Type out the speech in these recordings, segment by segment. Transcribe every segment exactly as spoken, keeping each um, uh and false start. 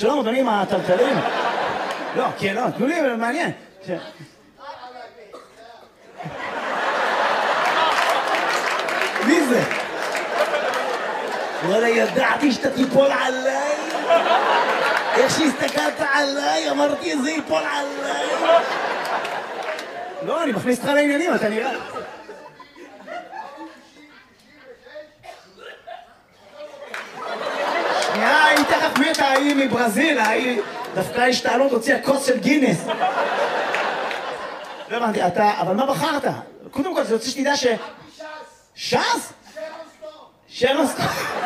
שלום, אדוני, עם הטלטלים. לא, כן, לא, תנו לי, מעניין. מי זה? וואלה, ידעתי שאתה תיפול עליי. איך שהסתכלת עליי, אמרתי, זה ייפול עליי. לא, אני מכניס אותך לעניינים, אתה נראה. שנייה, היא תכף מתה, היא מברזיל, היא דווקא השתעלות הוציאה כוס של גינס. לא הבנתי, אתה, אבל מה בחרת? קודם כל, זה רוצה שתדע ש... ש"ס? שרון סטון.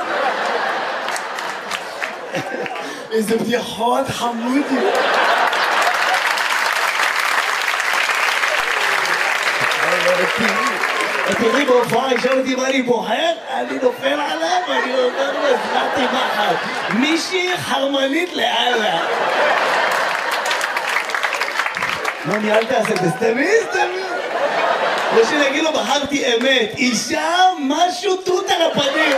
איזה בדיחות חמודי. תראי בהופעה, ישאל אותי מה אני בוחר, אני נופל עליו ואני אומר לו, הזכרתי מחר. מישהי חרמנית לאללה. מה ניהלת עשה? תסתמי, תסתמי. או שנגיד לו, בחרתי אמת. אישה, משהו תות על הפנים.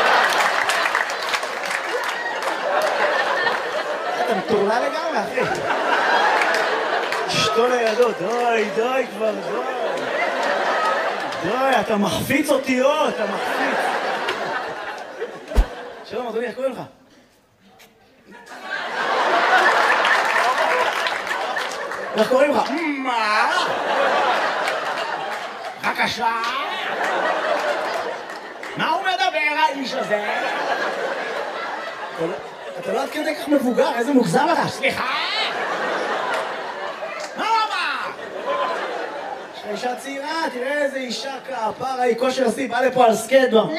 אתה מטורלה לגמרי, אחי. אשתו לידו, דוי, דוי כבר, דוי. דוי, אתה מחפיץ אותיות, אתה מחפיץ. שלום, אדוני, איך קוראים לך? איך קוראים לך? מה? בבקשה? מה הוא מדבר, האיש הזה? אתה לא עד כדי כך מבוגר, איזה מוגזם לך? סליחה? מה הוא אמר? יש לך אישה צעירה, תראה איזה אישה כפרה, היא כושר עשי, באה לפה על סקייטבורד.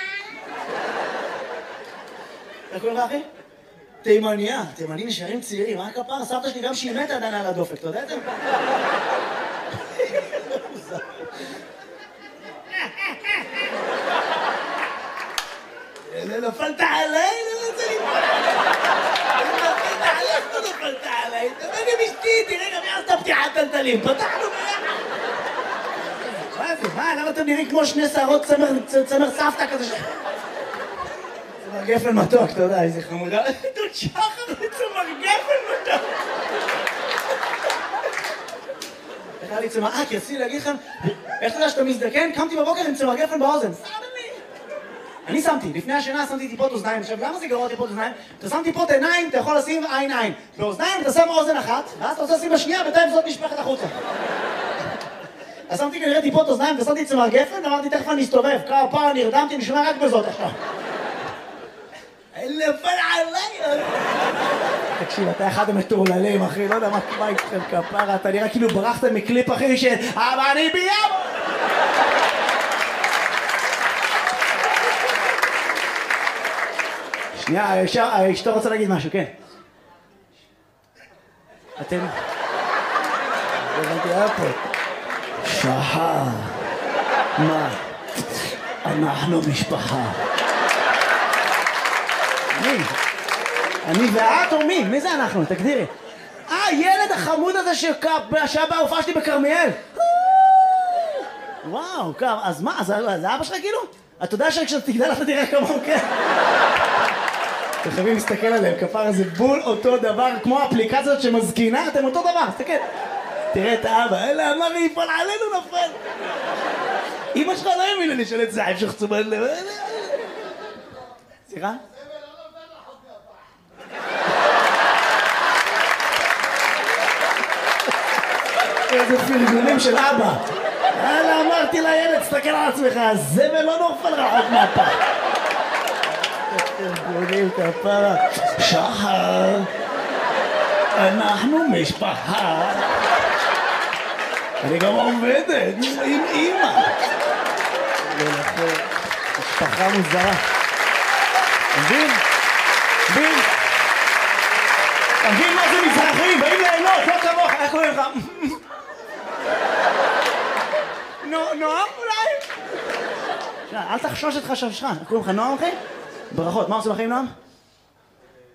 איך קוראים לך, אחי? תימניה, תימנים נשארים צעירים, מה הכפרה? סבתא שלי גם שהיא מתה עדיין על הדופק, אתה יודע את זה? נפלת עליי? לא רוצה ליפול נפלת עליי, לא נפלת עליי. תבוא גם אשתי, תראה גם יעשת פתיחת טלטלים. פתחנו ביחד. מה זה? מה? למה אתם נראים כמו שני שערות צמר סבתא כזה ש... צמר גפן מתוק, אתה יודע, איזה חמודה. דוד שחר צמר גפן מתוק. איך היה לי צמר... אה, כי רציתי להגיד לכם, איך אתה יודע שאתה מזדקן? קמתי בבוקר עם צמר גפן באוזן. אני שמתי, לפני השינה שמתי טיפות אוזניים. עכשיו, למה זה גרוע טיפות אוזניים? אתה שם טיפות עיניים, אתה יכול לשים עין עין. באוזניים אתה שם אוזן אחת, ואז אתה רוצה לשים בשנייה, בינתיים זאת נשפכת החוצה. אז שמתי כנראה טיפות אוזניים, ושמתי צמר גפן, אמרתי, תכף אני אסתובב. כמה פעם נרדמתי, נשמע רק בזאת עכשיו. נפל עליי! תקשיב, אתה אחד המטורללים, אחי, לא יודע מה איתכם כפרה, אתה נראה כאילו ברחת מקליפ, אחי, של אבל אני בים! שנייה, אשתו רוצה להגיד משהו, כן. אתם... הבנתי, היה פה. שחר. מה? אנחנו משפחה. מי? אני ואת או מי? מי זה אנחנו? תגדירי. אה, ילד החמוד הזה שהיה בהופעה שלי בכרמיאל. וואו, אז מה? זה אבא שלך כאילו? אתה יודע שכשאתה תגדל אתה תראה כמוהו, כן? אתם חייבים להסתכל עליהם, כפר הזה בול אותו דבר, כמו האפליקציות שמזקינה, אתם אותו דבר, תסתכל. תראה את האבא, אלה אמר לי, יפול עלינו נפל. אמא שלך לא האמינה לי של את זה, המשך צומת לב. סליחה? איזה פרגונים של אבא. אלה אמרתי לילד, תסתכל על עצמך, זה ולא נופל רחוק מהפח. ארגונים כפרה, שחר, אנחנו משפחה. אני גם עובדת עם אמא. משפחה מוזרה. מבין? מבין? מבין מה זה מזרחים? באים ליהנות, לא כמוך, איך קוראים לך? נועם אולי? אל תחשוש את חשבשך, איך קוראים לך נועם אחי? ברכות, מה עושים לכם נועם?